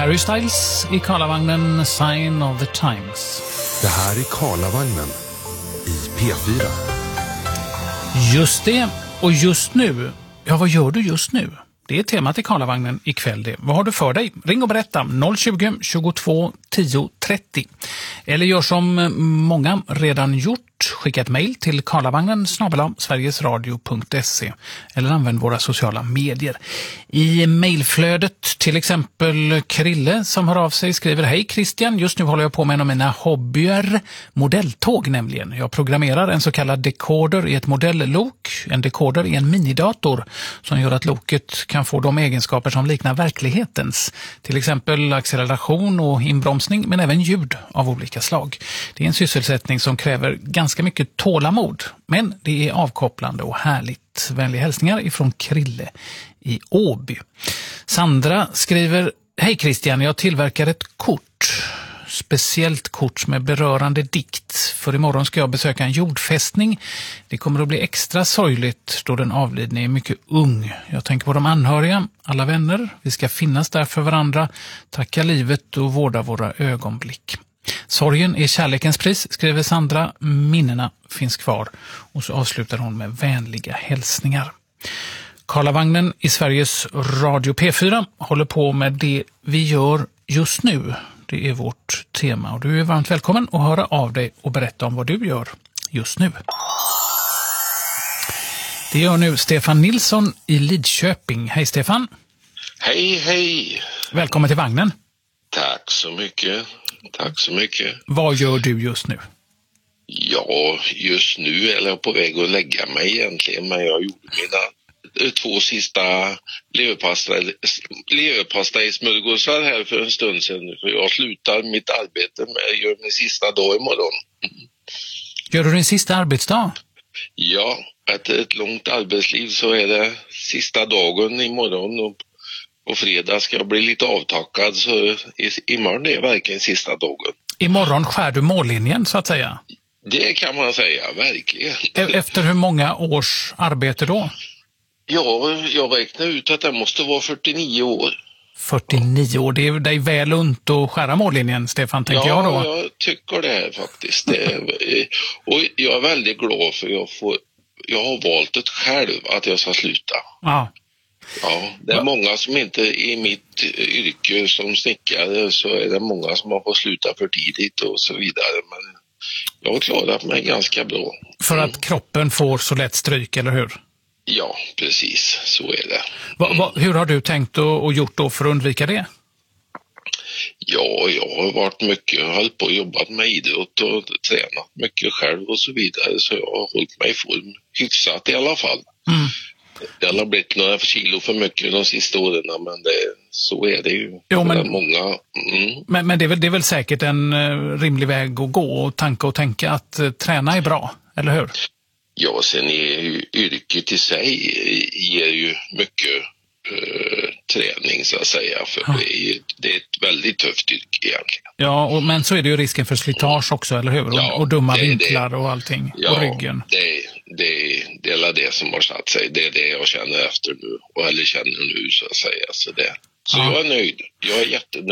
Harry Styles i Karlavagnen, Sign of the Times. Det här är Karlavagnen i P4. Just det, och just nu. Ja, vad gör du just nu? Det är temat i Karlavagnen ikväll det. Vad har du för dig? Ring och berätta 020 22 10 30. Eller gör som många redan gjort. Skicka ett mejl till karlavagnen@sverigesradio.se eller använd våra sociala medier. I mejlflödet till exempel Krille som hör av sig skriver: Hej Christian, just nu håller jag på med en av mina hobbyer, modelltåg nämligen. Jag programmerar en så kallad decoder i ett modelllok. En decoder är en minidator som gör att loket kan få de egenskaper som liknar verklighetens. Till exempel acceleration och inbromsning, men även ljud av olika slag. Det är en sysselsättning som kräver ganska mycket tålamod, men det är avkopplande och härligt. Vänliga hälsningar ifrån Krille i Åby. Sandra skriver: Hej Christian, jag tillverkar ett kort. Speciellt kort med berörande dikt. För imorgon ska jag besöka en jordfästning. Det kommer att bli extra sorgligt då den avlidne är mycket ung. Jag tänker på de anhöriga, alla vänner. Vi ska finnas där för varandra, tacka livet och vårda våra ögonblick. Sorgen är kärlekens pris, skriver Sandra. Minnena finns kvar. Och så avslutar hon med vänliga hälsningar. Karlavagnen i Sveriges Radio P4 håller på med det vi gör just nu. Det är vårt tema och du är varmt välkommen att höra av dig och berätta om vad du gör just nu. Det gör nu Stefan Nilsson i Lidköping. Hej Stefan. Hej, hej. Välkommen till vagnen. Tack så mycket. Tack så mycket. Vad gör du just nu? Ja, just nu är jag på väg att lägga mig egentligen, men jag gjorde mina 2 sista leverpastejsmörgåsar här för en stund sedan. För jag slutar mitt arbete med gör min sista dag imorgon. Gör du din sista arbetsdag? Ja, efter ett långt arbetsliv så är det sista dagen imorgon och på fredag ska jag bli lite avtackad, så imorgon är verkligen sista dagen. Imorgon skär du mållinjen så att säga? Det kan man säga, verkligen. Efter hur många års arbete då? Ja, jag räknar ut att det måste vara 49 år. 49 år, det är dig väl unt att skära mållinjen, Stefan, tänker jag då. Ja, jag tycker det här faktiskt. Och jag är väldigt glad för jag har valt det själv att jag ska sluta. Ja. Ja, det är många som inte i mitt yrke som snickare, så är det många som har fått sluta för tidigt och så vidare. Men jag har klarat mig ganska bra. För att kroppen får så lätt stryk, eller hur? Ja, precis. Så är det. Hur har du tänkt och gjort då för att undvika det? Ja, jag har varit mycket, hållit på och jobbat med idrott och tränat mycket själv och så vidare. Så jag har hållit mig i form hyfsat i alla fall. Mm. Det har blivit några kilo för mycket de sista åren, men så är det ju. Jo, men, många, men det är väl säkert en rimlig väg att gå och tänka att träna är bra, eller hur? Ja, sen är ju yrket i sig ger ju mycket träning så att säga, för det är ett väldigt tufft yrke egentligen. Ja, men så är det ju risken för slitage också, eller hur? Ja, och dumma vinklar och allting på ryggen. Det är det som har satt sig. Det är det jag känner efter nu, eller känner nu så att säga. Så jag är nöjd. Jag är jättenöjd.